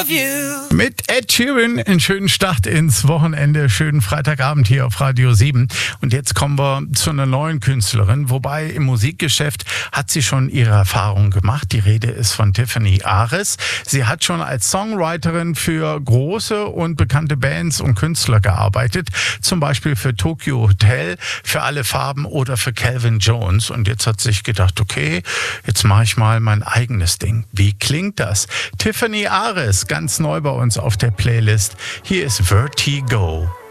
of you. Mit Ed Sheeran einen schönen Start ins Wochenende, schönen Freitagabend hier auf Radio 7. Und jetzt kommen wir zu einer neuen Künstlerin, wobei im Musikgeschäft hat sie schon ihre Erfahrungen gemacht. Die Rede ist von Tiffany Ares. Sie hat schon als Songwriterin für große und bekannte Bands und Künstler gearbeitet, zum Beispiel für Tokyo Hotel, für Alle Farben oder für Calvin Jones. Und jetzt hat sie sich gedacht, okay, jetzt mache ich mal mein eigenes Ding. Wie klingt das? Tiffany Ares, ganz neu bei uns auf der Playlist. Hier ist Vertigo.